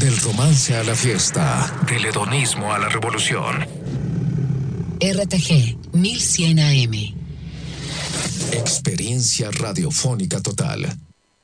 Del romance a la fiesta, del hedonismo a la revolución. RTG 1100 AM. Experiencia radiofónica total.